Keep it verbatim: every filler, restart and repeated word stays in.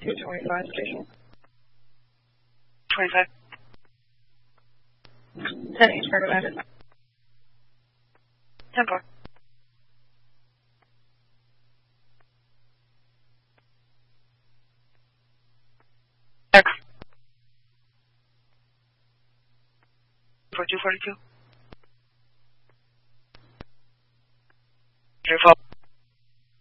two twenty-five station. twenty-five. ten East Cargo Bandit. ten four. X. For two forty-two.